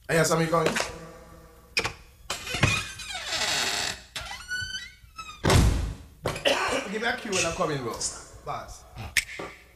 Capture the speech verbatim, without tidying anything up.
I hear something going. Give me a cue when I'm coming, bro. Boss.